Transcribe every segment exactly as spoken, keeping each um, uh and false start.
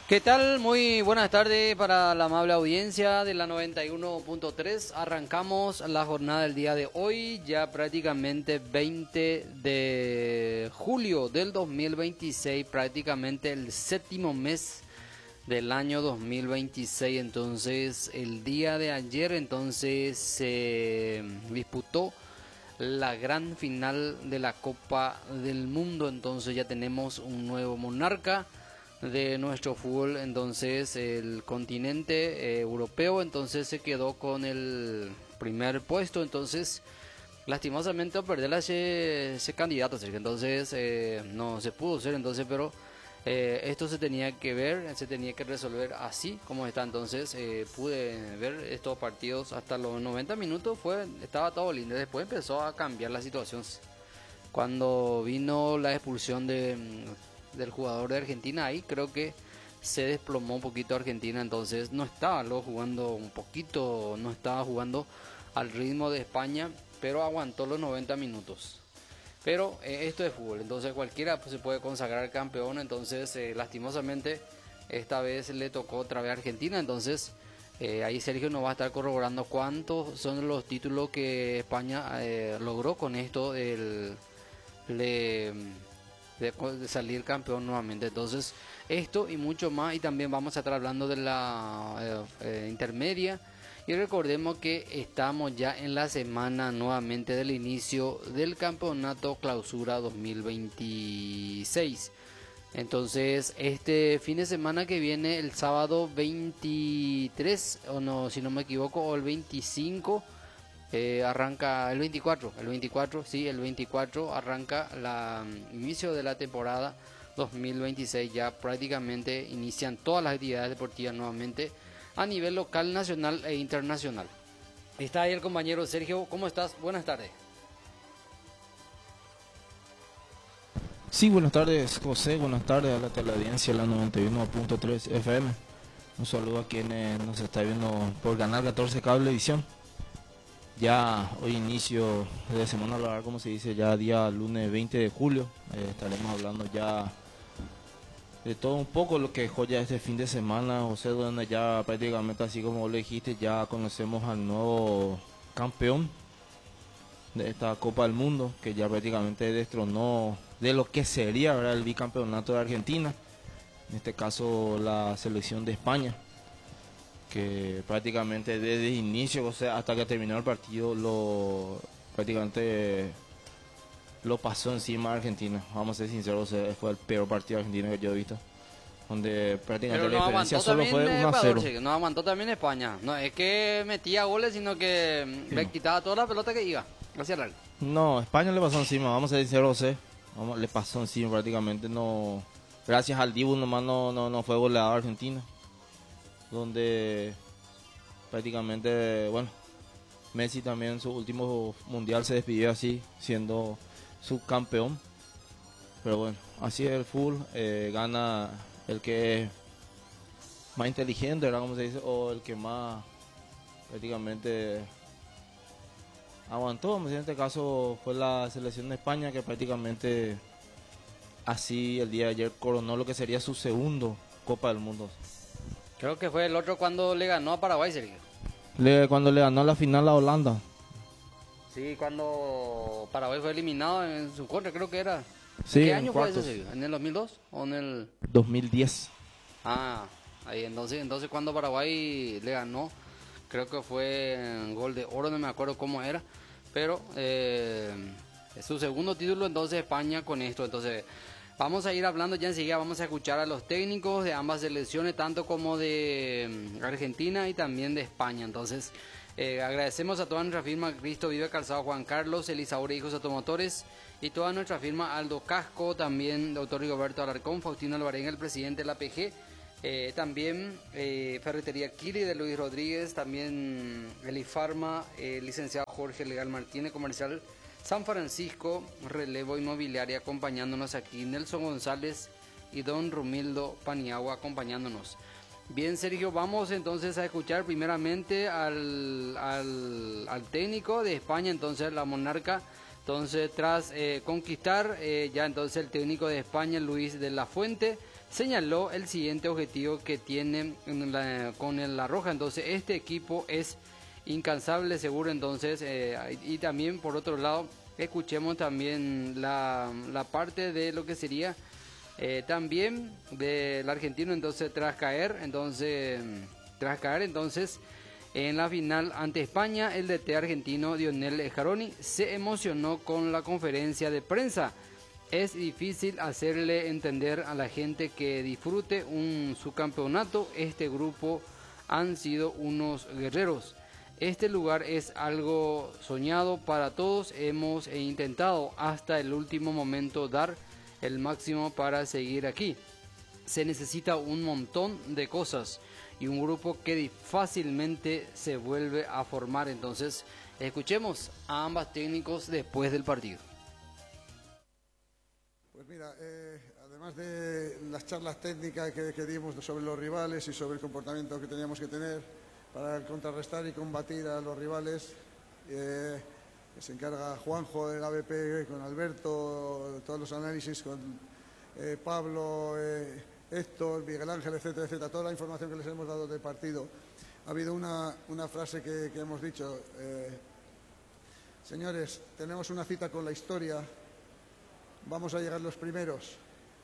¿Qué tal? Muy buenas tardes para la amable audiencia de la noventa y uno punto tres. Arrancamos la jornada del día de hoy, ya prácticamente veinte de julio del dos mil veintiséis, prácticamente el séptimo mes del año dos mil veintiséis. Entonces, el día de ayer entonces se disputó la gran final de la Copa del Mundo. Entonces ya tenemos un nuevo monarca de nuestro fútbol. Entonces el continente eh, europeo entonces se quedó con el primer puesto. Entonces lastimosamente perder ese, ese candidato, Sergio. Entonces eh, no se pudo hacer. Entonces pero eh, esto se tenía que ver, se tenía que resolver así como está. Entonces eh, pude ver estos partidos hasta los noventa minutos, fue estaba todo lindo. Después empezó a cambiar la situación cuando vino la expulsión de del jugador de Argentina. Ahí creo que se desplomó un poquito Argentina. Entonces no estaba luego jugando un poquito, no estaba jugando al ritmo de España, pero aguantó los noventa minutos. Pero eh, esto es fútbol, entonces cualquiera pues, se puede consagrar campeón. Entonces eh, lastimosamente esta vez le tocó otra vez a Argentina. Entonces eh, ahí Sergio nos va a estar corroborando cuántos son los títulos que España eh, logró con esto del le De, de salir campeón nuevamente. Entonces esto y mucho más, y también vamos a estar hablando de la eh, eh, intermedia. Y recordemos que estamos ya en la semana nuevamente del inicio del campeonato clausura dos mil veintiséis. Entonces este fin de semana que viene, el sábado veintitrés, o no, si no me equivoco, o el veinticinco, Eh, arranca el veinticuatro, el veinticuatro, sí, el veinticuatro arranca la um, inicio de la temporada dos mil veintiséis. Ya prácticamente inician todas las actividades deportivas nuevamente a nivel local, nacional e internacional. Está ahí el compañero Sergio. ¿Cómo estás? Buenas tardes. Sí, buenas tardes, José. Buenas tardes a la teleaudiencia, la noventa y uno punto tres F M. Un saludo a quienes nos está viendo por Canal catorce Cablevisión. Ya hoy inicio de semana laboral, como se dice, ya día lunes veinte de julio. Eh, estaremos hablando ya de todo un poco lo que dejó ya este fin de semana, José, donde ya prácticamente, así como vos le dijiste, ya conocemos al nuevo campeón de esta Copa del Mundo, que ya prácticamente destronó de lo que sería, ¿verdad?, el bicampeonato de Argentina, en este caso la selección de España, que prácticamente desde el inicio, o sea, hasta que terminó el partido, lo prácticamente lo pasó encima a Argentina. Vamos a ser sinceros, o sea, fue el peor partido de Argentina que yo he visto, donde prácticamente Pero la no diferencia aguantó solo fue también uno a cero. Ecuador, sí, no aguantó también España. No es que metía goles, sino que Sí, le no. quitaba toda la pelota que iba hacia largo. No, España le pasó encima, vamos a ser sinceros, José. Vamos, le pasó encima prácticamente, no. Gracias al Dibu nomás no, no, no fue goleado Argentina, donde prácticamente, bueno, Messi también en su último mundial se despidió así, siendo subcampeón. Pero bueno, así es el fútbol, eh, gana el que es más inteligente, ¿verdad? Como se dice, o el que más prácticamente aguantó. En este caso fue la selección de España, que prácticamente así el día de ayer coronó lo que sería su segundo Copa del Mundo. Creo que fue el otro cuando le ganó a Paraguay, Sergio. Le, cuando le ganó la final a Holanda. Sí, cuando Paraguay fue eliminado en su contra, creo que era. Sí, ¿Qué en año fue cuartos. ese, Sergio? ¿En el dos mil dos o en el...? dos mil diez. Ah, ahí entonces, entonces cuando Paraguay le ganó, creo que fue en gol de oro, no me acuerdo cómo era, pero eh, es su segundo título entonces España con esto. Entonces vamos a ir hablando ya enseguida, vamos a escuchar a los técnicos de ambas selecciones, tanto como de mm, Argentina y también de España. Entonces eh, agradecemos a toda nuestra firma Cristo Vive Calzado Juan Carlos, Elisaura Hijos Automotores, y toda nuestra firma Aldo Casco, también doctor Rigoberto Alarcón, Faustino Alvarenga, el presidente de la P G. Eh, también eh, Ferretería Kili de Luis Rodríguez, también Elifarma, eh, licenciado Jorge Legal Martínez, comercial San Francisco, Relevo Inmobiliaria acompañándonos aquí, Nelson González y don Rumildo Paniagua acompañándonos. Bien, Sergio, vamos entonces a escuchar primeramente al, al, al técnico de España, entonces la monarca Entonces, tras eh, conquistar, eh, ya entonces el técnico de España, Luis de la Fuente, señaló el siguiente objetivo que tiene en la, con el La Roja. Entonces, este equipo es incansable, seguro. Entonces, eh, y también por otro lado, escuchemos también la, la parte de lo que sería eh, también del argentino. Entonces, tras caer, entonces, tras caer, entonces, en la final ante España, el D T argentino Lionel Scaloni se emocionó con la conferencia de prensa. Es difícil hacerle entender a la gente que disfrute un subcampeonato. Este grupo han sido unos guerreros. Este lugar es algo soñado para todos. Hemos intentado hasta el último momento dar el máximo para seguir aquí. Se necesita un montón de cosas y un grupo que fácilmente se vuelve a formar. Entonces, escuchemos a ambos técnicos después del partido. Pues mira, eh, además de las charlas técnicas que, que dimos sobre los rivales y sobre el comportamiento que teníamos que tener para contrarrestar y combatir a los rivales, eh, que se encarga Juanjo del A B P con Alberto, todos los análisis con eh, Pablo, eh, Héctor, Miguel Ángel, etcétera, etcétera, toda la información que les hemos dado del partido. Ha habido una, una frase que, que hemos dicho, eh, señores, tenemos una cita con la historia, vamos a llegar los primeros.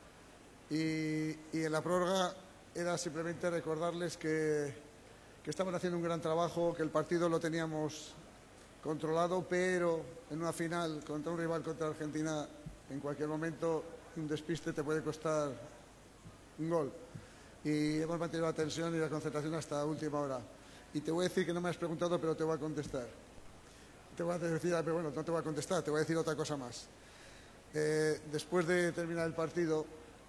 Y, y en la prórroga era simplemente recordarles que, que estaban haciendo un gran trabajo, que el partido lo teníamos controlado, pero en una final contra un rival, contra Argentina, en cualquier momento un despiste te puede costar un gol. Y hemos mantenido la tensión y la concentración hasta última hora. Y te voy a decir que no me has preguntado, pero te voy a contestar. Te voy a decir, pero bueno, no te voy a contestar, te voy a decir otra cosa más. Eh, después de terminar el partido,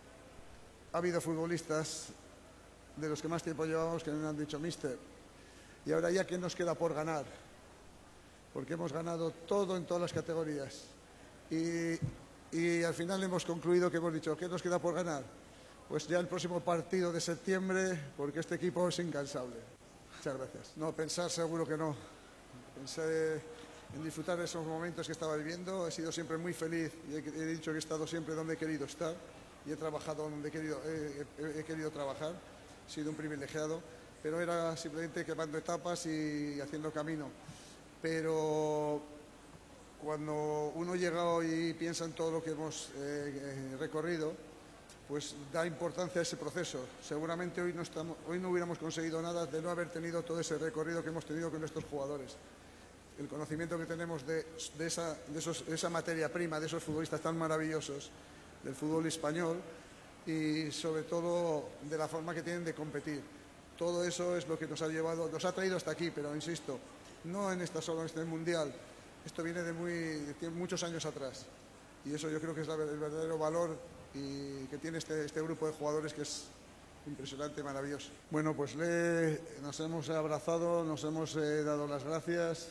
ha habido futbolistas de los que más tiempo llevamos que me han dicho, míster, y ahora ya, ¿qué nos queda por ganar? Porque hemos ganado todo en todas las categorías. Y, y al final hemos concluido que hemos dicho, ¿qué nos queda por ganar? Pues ya el próximo partido de septiembre, porque este equipo es incansable. Muchas gracias. No, pensar seguro que no. Pensé en disfrutar de esos momentos que estaba viviendo. He sido siempre muy feliz y he, he dicho que he estado siempre donde he querido estar y he trabajado donde he querido, he, he, he querido trabajar. He sido un privilegiado, pero era simplemente quemando etapas y haciendo camino. Pero cuando uno llega hoy y piensa en todo lo que hemos eh, recorrido, pues da importancia a ese proceso. Seguramente hoy no, estamos, hoy no hubiéramos conseguido nada de no haber tenido todo ese recorrido que hemos tenido con nuestros jugadores. El conocimiento que tenemos de, de, esa, de, esos, de esa materia prima, de esos futbolistas tan maravillosos del fútbol español y sobre todo de la forma que tienen de competir. Todo eso es lo que nos ha llevado, nos ha traído hasta aquí, pero insisto, no en esta solo en este mundial. Esto viene de, muy, de muchos años atrás y eso yo creo que es la, el verdadero valor y que tiene este, este grupo de jugadores que es impresionante, maravilloso. Bueno, pues le, nos hemos abrazado, nos hemos eh, dado las gracias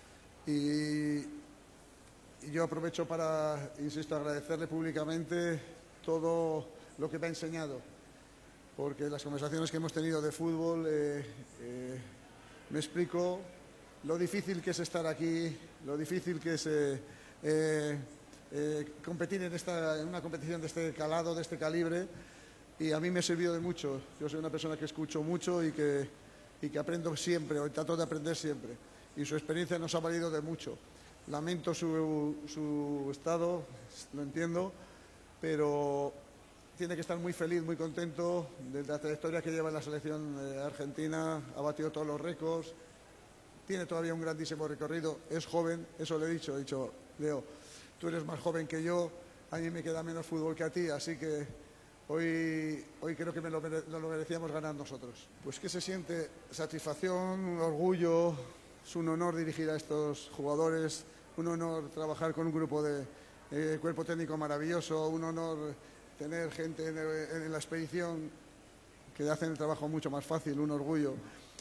y, y yo aprovecho para, insisto, agradecerle públicamente todo lo que me ha enseñado, porque las conversaciones que hemos tenido de fútbol eh, eh, me explico lo difícil que es estar aquí, lo difícil que es eh, eh, eh, competir en, esta, en una competición de este calado, de este calibre, y a mí me ha servido de mucho. Yo soy una persona que escucho mucho y que, y que aprendo siempre, o trato de aprender siempre, y su experiencia nos ha valido de mucho. Lamento su, su estado, lo entiendo, pero tiene que estar muy feliz, muy contento de la trayectoria que lleva en la selección eh, argentina, ha batido todos los récords, tiene todavía un grandísimo recorrido, es joven, eso le he dicho, he dicho, Leo, tú eres más joven que yo, a mí me queda menos fútbol que a ti, así que hoy, hoy creo que me lo, mere, lo merecíamos ganar nosotros. Pues que se siente satisfacción, un orgullo, es un honor dirigir a estos jugadores, un honor trabajar con un grupo de eh, cuerpo técnico maravilloso, un honor tener gente en, en la expedición que hacen el trabajo mucho más fácil, un orgullo.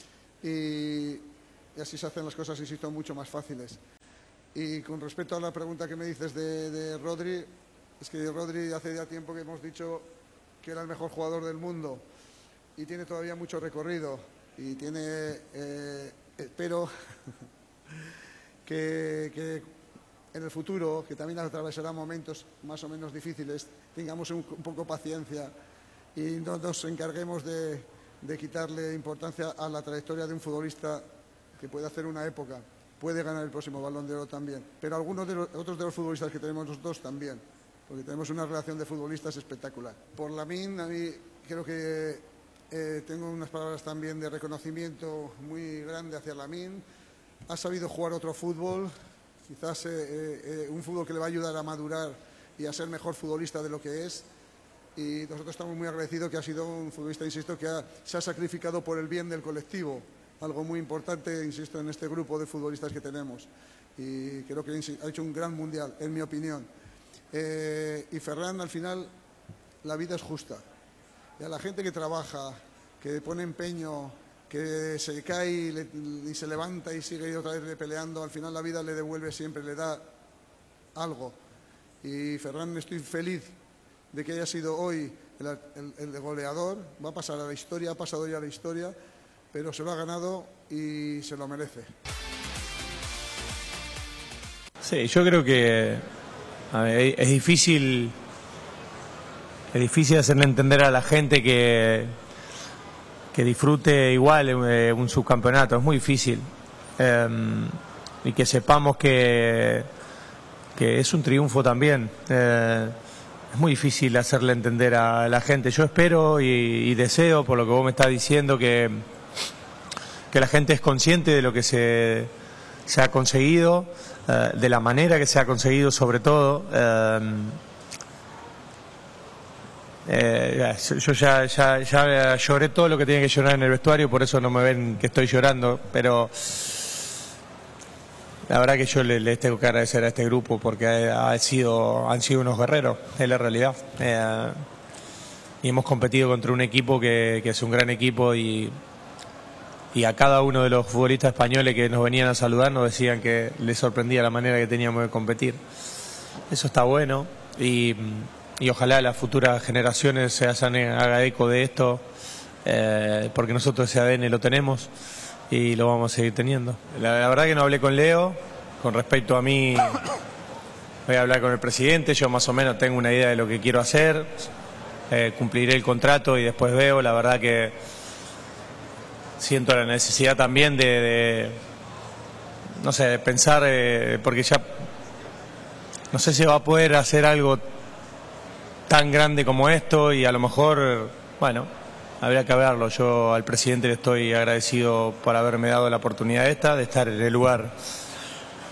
Y, y así se hacen las cosas, insisto, mucho más fáciles. Y con respecto a la pregunta que me dices de, de Rodri, es que Rodri hace ya tiempo que hemos dicho que era el mejor jugador del mundo y tiene todavía mucho recorrido y tiene, eh, espero que, que en el futuro, que también atravesará momentos más o menos difíciles, tengamos un, un poco paciencia y no nos encarguemos de, de quitarle importancia a la trayectoria de un futbolista que puede hacer una época, puede ganar el próximo Balón de Oro también, pero algunos de los, otros de los futbolistas que tenemos nosotros también, porque tenemos una relación de futbolistas espectacular. Por Lamine, a mí creo que eh, tengo unas palabras también de reconocimiento muy grande hacia Lamine. Ha sabido jugar otro fútbol, quizás eh, eh, un fútbol que le va a ayudar a madurar y a ser mejor futbolista de lo que es. Y nosotros estamos muy agradecidos que ha sido un futbolista, insisto, que ha, se ha sacrificado por el bien del colectivo, algo muy importante, insisto, en este grupo de futbolistas que tenemos. Y creo que ha hecho un gran mundial, en mi opinión. Eh, y Ferran, al final, la vida es justa. Y a la gente que trabaja, que pone empeño, que se cae y, le, y se levanta y sigue otra vez peleando, al final la vida le devuelve siempre, le da algo. Y Ferran, estoy feliz de que haya sido hoy el, el, el goleador, va a pasar a la historia, ha pasado ya a la historia, pero se lo ha ganado y se lo merece. Sí, yo creo que a ver, es difícil, es difícil hacerle entender a la gente que, que disfrute igual eh, un subcampeonato, es muy difícil. Eh, y que sepamos que, que es un triunfo también. Eh, Es muy difícil hacerle entender a la gente. Yo espero y, y deseo, por lo que vos me estás diciendo, que, que la gente es consciente de lo que se, se ha conseguido, eh, de la manera que se ha conseguido sobre todo. Eh, eh, yo ya, ya, ya lloré todo lo que tenía que llorar en el vestuario, por eso no me ven que estoy llorando, pero la verdad que yo les, les tengo que agradecer a este grupo porque ha sido, han sido unos guerreros, es la realidad. Eh, y hemos competido contra un equipo que, que es un gran equipo y, y a cada uno de los futbolistas españoles que nos venían a saludar nos decían que les sorprendía la manera que teníamos de competir. Eso está bueno y, y ojalá las futuras generaciones se hagan haga eco de esto, eh, porque nosotros ese A D N lo tenemos y lo vamos a seguir teniendo. La, la verdad que no hablé con Leo. Con respecto a mí, voy a hablar con el presidente. Yo más o menos tengo una idea de lo que quiero hacer. Eh, cumpliré el contrato y después veo. La verdad que siento la necesidad también de, de no sé, de pensar, eh, porque ya no sé si va a poder hacer algo tan grande como esto y a lo mejor, bueno, habría que verlo. Yo al presidente le estoy agradecido por haberme dado la oportunidad esta, de estar en el lugar